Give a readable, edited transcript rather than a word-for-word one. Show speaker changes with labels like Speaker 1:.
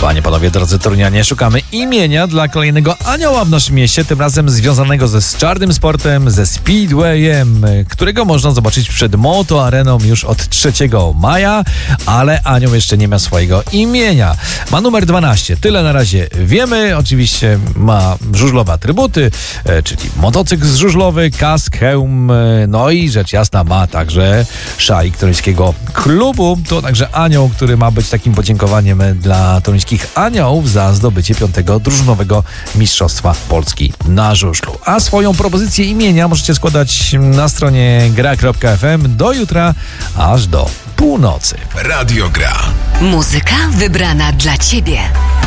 Speaker 1: Panie, panowie, drodzy Torunianie, szukamy imienia dla kolejnego anioła w naszym mieście, tym razem związanego z czarnym sportem, ze Speedwayem, którego można zobaczyć przed Moto Areną już od 3 maja, ale anioł jeszcze nie ma swojego imienia. Ma numer 12, tyle na razie wiemy. Oczywiście ma żużlowe atrybuty, czyli motocykl żużlowy, kask, hełm, no i rzecz jasna ma także szalik toruńskiego klubu. To także anioł, który ma być takim podziękowaniem dla toruńskich aniołów za zdobycie 5. drużynowego Mistrzostwa Polski na żużlu. A swoją propozycję imienia możecie składać na stronie gra.fm do jutra aż do północy.
Speaker 2: Radio Gra.
Speaker 3: Muzyka wybrana dla Ciebie.